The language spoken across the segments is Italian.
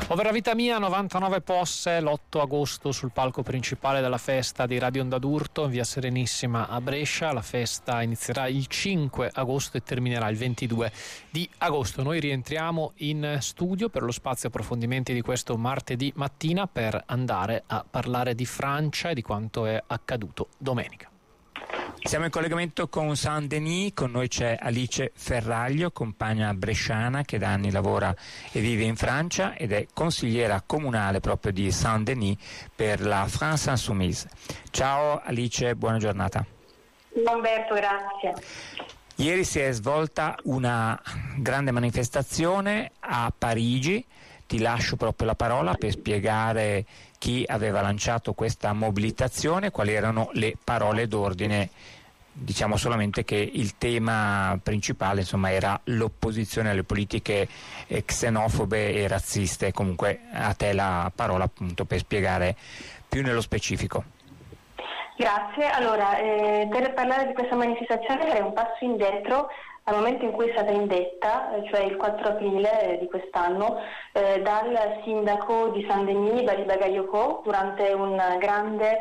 Povera vita mia, 99 posse, l'8 agosto sul palco principale della festa di Radio Onda d'Urto in via Serenissima a Brescia. La festa inizierà il 5 agosto e terminerà il 22 di agosto. Noi rientriamo in studio per lo spazio approfondimenti di questo martedì mattina per andare a parlare di Francia e di quanto è accaduto domenica. Siamo in collegamento con Saint-Denis, con noi c'è Alice Ferraglio, compagna bresciana che da anni lavora e vive in Francia ed è consigliera comunale proprio di Saint-Denis per la France Insoumise. Ciao Alice, buona giornata. Umberto, grazie. Ieri si è svolta una grande manifestazione a Parigi. Ti lascio proprio la parola per spiegare chi aveva lanciato questa mobilitazione, quali erano le parole d'ordine. Diciamo solamente che il tema principale, insomma, era l'opposizione alle politiche xenofobe e razziste. Comunque a te la parola appunto per spiegare più nello specifico. Grazie. Allora, per parlare di questa manifestazione farei un passo indietro al momento in cui è stata indetta, cioè il 4 aprile di quest'anno, dal sindaco di Saint-Denis, Bali Bagayoko, durante un grande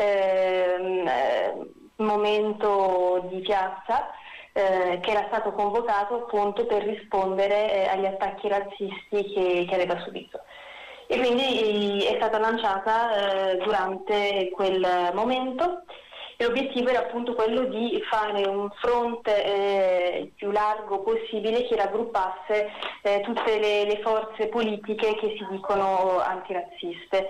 momento di piazza che era stato convocato appunto per rispondere agli attacchi razzisti che aveva subito. E quindi è stata lanciata durante quel momento. E l'obiettivo era appunto quello di fare un fronte il più largo possibile che raggruppasse tutte le forze politiche che si dicono antirazziste.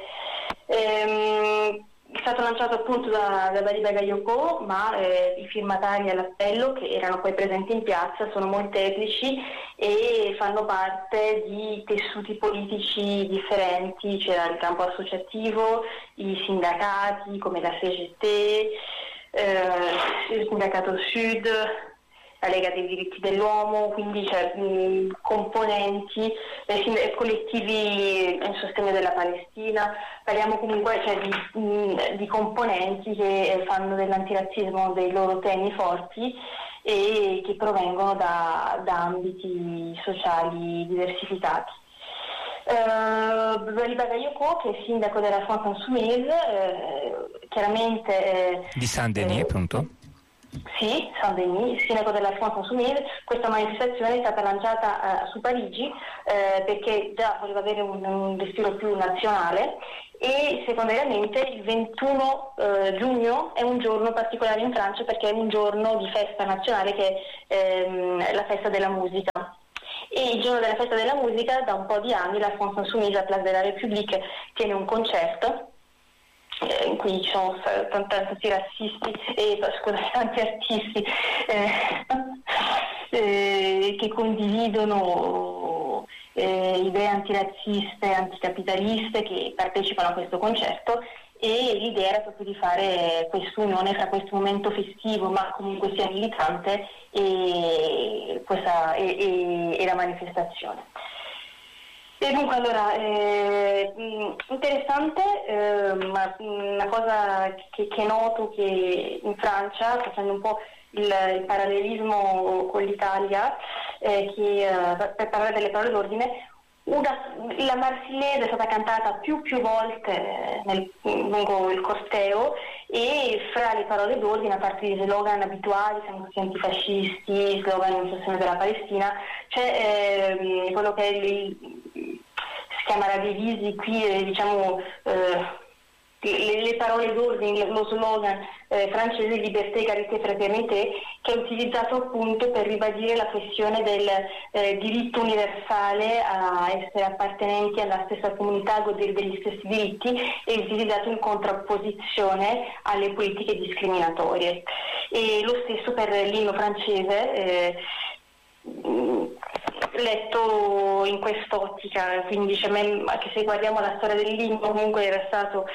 È stato lanciato appunto da Bali Bagayoko, ma i firmatari all'appello, che erano poi presenti in piazza, sono molteplici e fanno parte di tessuti politici differenti. C'era il campo associativo, i sindacati come la CGT, il sindacato Sud, la Lega dei diritti dell'uomo, quindi c'è componenti, collettivi in sostegno della Palestina. Parliamo comunque di componenti che fanno dell'antirazzismo dei loro temi forti e che provengono da ambiti sociali diversificati. Bali Bagayoko, che è sindaco della France Insoumise, chiaramente di Saint-Denis, appunto. Sì, Saint-Denis, sindaco della France Insoumise. Questa manifestazione è stata lanciata su Parigi perché già voleva avere un respiro più nazionale e secondariamente il 21 giugno è un giorno particolare in Francia perché è un giorno di festa nazionale che è la festa della musica. E il giorno della festa della musica, da un po' di anni, la France Insoumise a Place de la République tiene un concerto in cui ci sono tanti razzisti tanti artisti che condividono idee antirazziste, anticapitaliste, che partecipano a questo concerto. E l'idea era proprio di fare questa unione fra questo momento festivo ma comunque sia militante e la manifestazione. E dunque allora interessante, ma una cosa che noto che in Francia, facendo un po' il parallelismo con l'Italia, per parlare delle parole d'ordine, la Marsigliese è stata cantata più volte lungo il corteo e fra le parole d'ordine, a parte gli slogan abituali, siamo tutti antifascisti, slogan in sostegno della Palestina, c'è quello che si chiama la devise qui, diciamo le parole d'ordine, lo slogan francese Liberté, Égalité, Fraternité, che è utilizzato appunto per ribadire la questione del diritto universale a essere appartenenti alla stessa comunità, a godere degli stessi diritti, e utilizzato in contrapposizione alle politiche discriminatorie. E lo stesso per l'inno francese, letto in quest'ottica, quindi anche se guardiamo la storia dell'inno, comunque era stato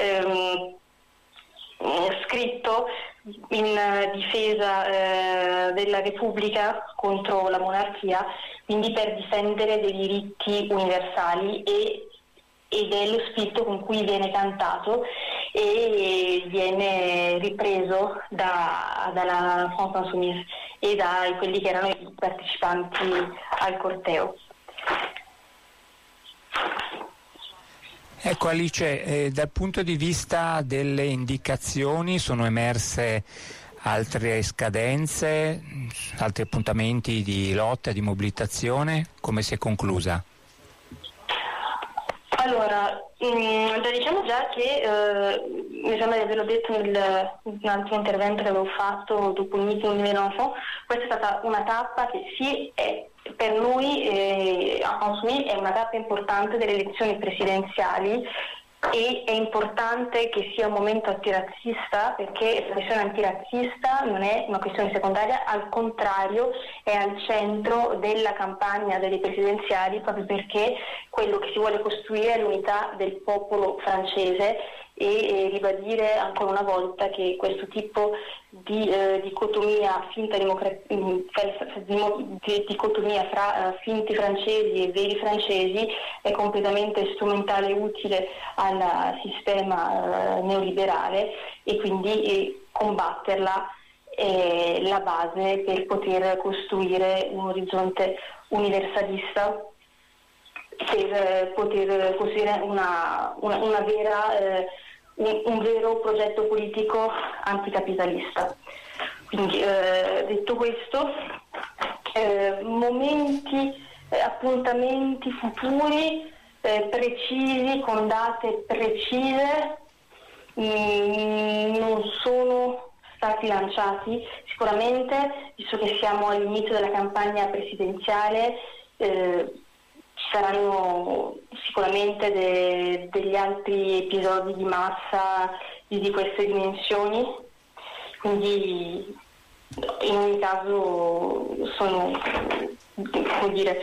scritto in difesa della Repubblica contro la monarchia, quindi per difendere dei diritti universali, ed è lo spirito con cui viene cantato e viene ripreso dalla France Insoumise e da quelli che erano i partecipanti al corteo. Ecco Alice, dal punto di vista delle indicazioni sono emerse altre scadenze, altri appuntamenti di lotta, di mobilitazione, come si è conclusa? Allora, diciamo già che, mi sembra di averlo detto in un altro intervento che avevo fatto dopo il meeting di Mélenchon, questa è stata una tappa che sì, per noi a Consumir è una tappa importante delle elezioni presidenziali, e è importante che sia un momento antirazzista, perché la questione antirazzista non è una questione secondaria, al contrario è al centro della campagna delle presidenziali, proprio perché quello che si vuole costruire è l'unità del popolo francese e ribadire ancora una volta che questo tipo di dicotomia dicotomia fra finti francesi e veri francesi è completamente strumentale e utile al sistema neoliberale, e quindi combatterla è la base per poter costruire un orizzonte universalista, per poter costruire un vero progetto politico anticapitalista. Quindi detto questo, appuntamenti futuri precisi, con date precise, non sono stati lanciati. Sicuramente, visto che siamo all'inizio della campagna presidenziale, ci saranno sicuramente degli altri episodi di massa di queste dimensioni, quindi in ogni caso sono, come dire,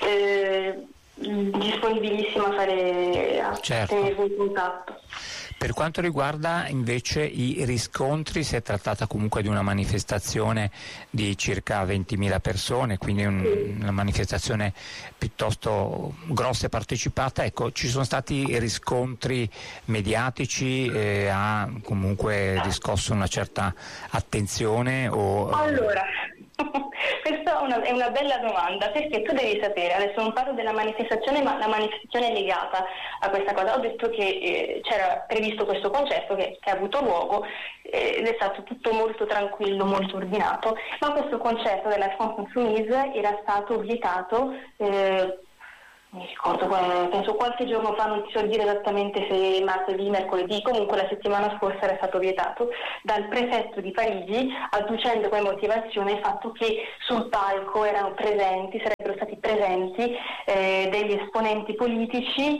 disponibilissima a tenere in contatto. Per quanto riguarda invece i riscontri, si è trattata comunque di una manifestazione di circa 20.000 persone, quindi una manifestazione piuttosto grossa e partecipata. Ecco, ci sono stati riscontri mediatici, ha comunque riscosso una certa attenzione? Allora, questa è una bella domanda, perché tu devi sapere, adesso non parlo della manifestazione, ma la manifestazione è legata a questa cosa. Ho detto che c'era previsto questo concerto che ha avuto luogo ed è stato tutto molto tranquillo, molto ordinato, ma questo concerto della France Insoumise era stato vietato, mi ricordo, penso qualche giorno fa, non ti so dire esattamente se martedì, mercoledì, comunque la settimana scorsa era stato vietato dal prefetto di Parigi, adducendo come motivazione il fatto che sul palco sarebbero stati presenti degli esponenti politici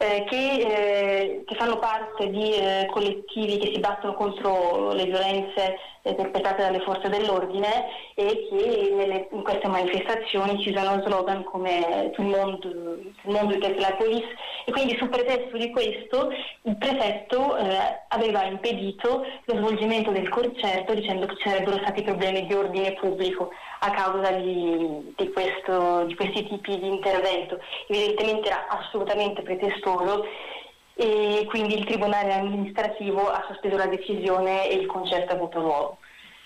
che fanno parte di collettivi che si battono contro le violenze perpetrate dalle forze dell'ordine, e che in queste manifestazioni ci usano slogan come tout le monde était la police, e quindi sul pretesto di questo il prefetto aveva impedito lo svolgimento del concerto, dicendo che ci sarebbero stati problemi di ordine pubblico a causa di questi tipi di intervento. Evidentemente era assolutamente pretestuoso, e quindi il tribunale amministrativo ha sospeso la decisione e il concerto ha avuto luogo.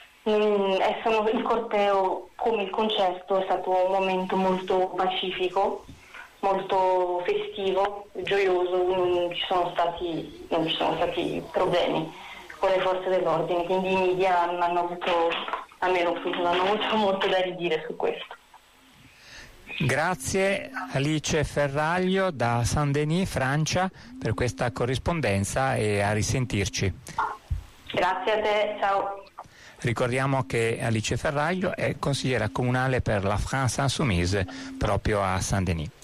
Il corteo, come il concerto, è stato un momento molto pacifico, molto festivo, gioioso, non ci sono stati problemi con le forze dell'ordine, quindi i media non hanno avuto molto da ridire su questo. Grazie Alice Ferraglio da Saint-Denis, Francia, per questa corrispondenza, e a risentirci. Grazie a te, ciao. Ricordiamo che Alice Ferraglio è consigliera comunale per la France Insoumise proprio a Saint-Denis.